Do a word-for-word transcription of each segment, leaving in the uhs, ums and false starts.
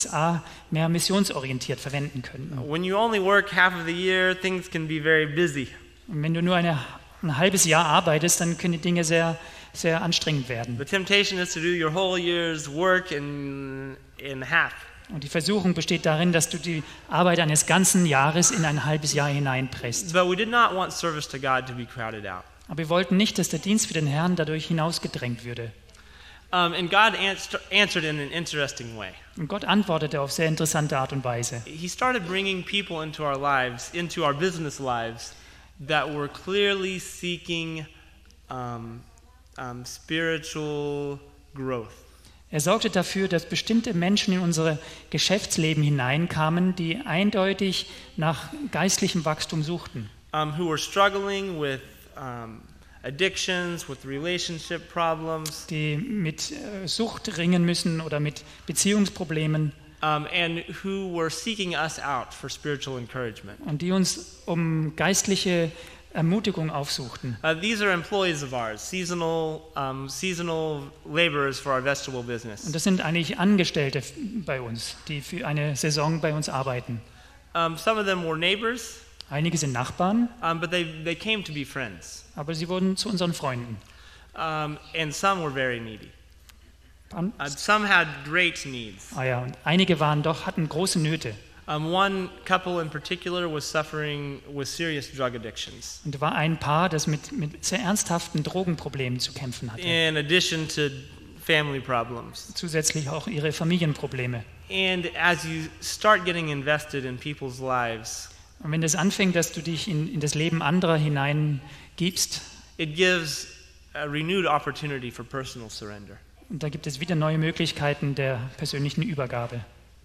A mehr missionsorientiert verwenden könnten. When you only work half of the year, things can be very busy. Und wenn du nur eine, ein halbes Jahr arbeitest, dann können die Dinge sehr, sehr anstrengend werden. The temptation is to do your whole year's work in in half. Und die Versuchung besteht darin, dass du die Arbeit eines ganzen Jahres in ein halbes Jahr hineinpresst. But we did not want service to God to be crowded out. Aber wir wollten nicht, dass der Dienst für den Herrn dadurch hinausgedrängt würde. Um, and God ans- answered in an interesting way. Und Gott antwortete auf sehr interessante Art und Weise. He started bringing people into our lives, into our business lives, that were clearly seeking um, um, spiritual growth. Er sorgte dafür, dass bestimmte Menschen in unser Geschäftsleben hineinkamen, die eindeutig nach geistlichem Wachstum suchten. Um, who were struggling with um, addictions, with relationship problems, Die mit äh, Sucht ringen müssen oder mit Beziehungsproblemen um, and who were seeking us out for spiritual encouragement. und die uns um geistliche Ermutigung aufsuchten. Uh, these are employees of ours, seasonal, um, seasonal laborers for our vegetable Und business. das sind eigentlich Angestellte f- bei uns, die für eine Saison bei uns arbeiten. Um, some of them were neighbors, Einige sind Nachbarn, um, but they, they came to be friends. aber sie wurden zu unseren Freunden. Um, and some were very needy. An- Uh, some had great needs. Ah ja, und einige waren doch, hatten große Nöte. Um, one couple in particular was suffering with serious drug addictions, Und da war ein Paar, das mit, mit sehr ernsthaften Drogenproblemen zu kämpfen hatte. in addition to family problems. Zusätzlich auch ihre Familienprobleme. And as you start getting invested in people's lives, Und wenn das anfängt, dass du dich in, in das Leben anderer hineingibst, it gives a renewed opportunity for personal surrender. und da gibt es wieder neue Möglichkeiten der persönlichen Übergabe.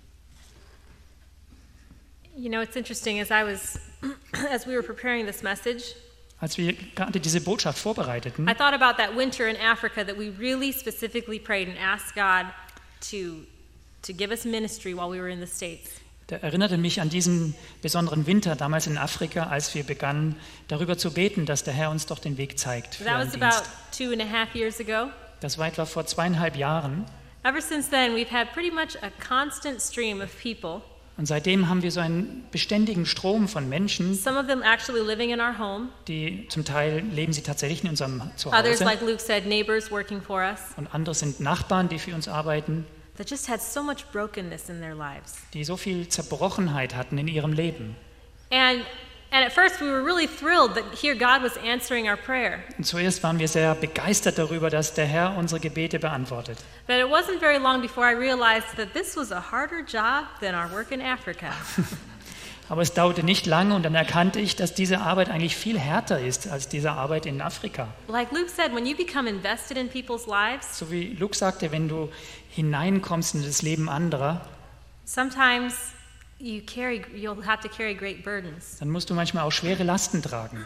You know, it's interesting as I was, as we were preparing this message, Als wir gerade diese Botschaft vorbereiteten, I thought about that winter in Africa that we really specifically prayed and asked God to, to give us ministry while we were in the States. da erinnerte mich an diesen besonderen Winter damals in Afrika, als wir begannen, darüber zu beten, dass der Herr uns doch den Weg zeigt für That einen was about Dienst. two and a half years ago. Das war etwa vor zweieinhalb Jahren. Ever since then, we've had pretty much a constant stream of people, Und seitdem haben wir so einen beständigen Strom von Menschen, some of them actually living in our home, die zum Teil leben sie tatsächlich in unserem others, Zuhause like Luke said, neighbors working for us, und andere sind Nachbarn, die für uns arbeiten, that just had so much brokenness in their lives. die so viel Zerbrochenheit hatten in ihrem Leben. And and at first we were really thrilled that here God was answering our prayer. Und zuerst waren wir sehr begeistert darüber, dass der Herr unsere Gebete beantwortet. But it wasn't very long before I realized that this was a harder job than our work in Africa. Aber es dauerte nicht lange und dann erkannte ich, dass diese Arbeit eigentlich viel härter ist als diese Arbeit in Afrika. Like Luke said, when you become invested in people's lives, So wie Luke sagte, wenn du hineinkommst in das Leben anderer, sometimes you carry you'll have to carry great burdens. dann musst du manchmal auch schwere Lasten tragen.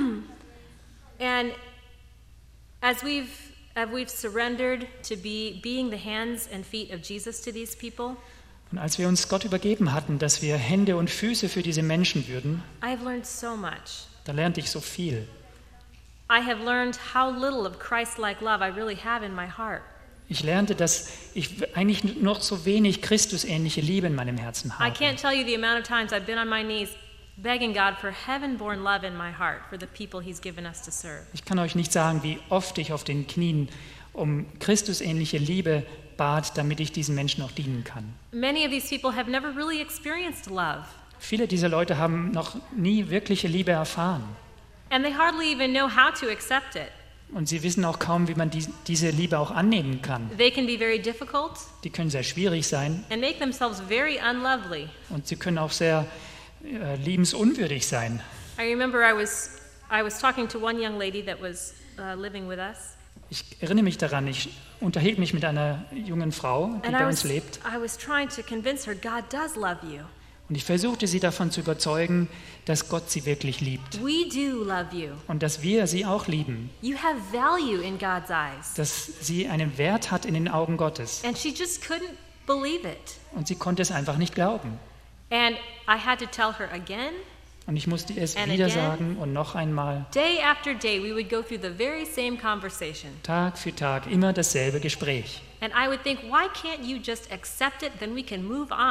And as we've as we've surrendered to be being the hands and feet of Jesus to these people, Und als wir uns Gott übergeben hatten, dass wir Hände und Füße für diese Menschen würden, I've learned so much. da lernte ich so viel. I have learned how little of Christ-like love I really have in my heart. Ich lernte, dass ich eigentlich noch so wenig Christusähnliche Liebe in meinem Herzen I habe. can't tell you the amount of times I've been on my knees begging God for heaven-born love in my heart for the people he's given us to serve. Ich kann euch nicht sagen, wie oft ich auf den Knien um Christusähnliche Liebe bat, damit ich diesen Menschen auch dienen kann. Many of these people have never really experienced love, Viele dieser Leute haben noch nie wirkliche Liebe erfahren. and they hardly even know how to accept it. Und sie wissen auch kaum, wie man die, diese Liebe auch annehmen kann. They can be very difficult Die können sehr schwierig sein and make themselves very unlovely. und sie können auch sehr äh, liebensunwürdig sein. I remember I was I was talking to one young lady that was uh, living with us, Ich erinnere mich daran, ich unterhielt mich mit einer jungen Frau, die and I bei was uns lebt. I was trying to convince her God does love you. Und ich versuchte sie davon zu überzeugen, dass Gott sie wirklich liebt We do love you. und dass wir sie auch lieben, You have value in God's eyes. dass sie einen Wert hat in den Augen Gottes. And she just couldn't believe it. Und sie konnte es einfach nicht glauben. And I had to tell her again Und ich musste es And wieder again. sagen und noch einmal, Day after day, we would go through the very same conversation. Tag für Tag, immer dasselbe Gespräch. And I would think, why can't you just accept it? Then we can move on.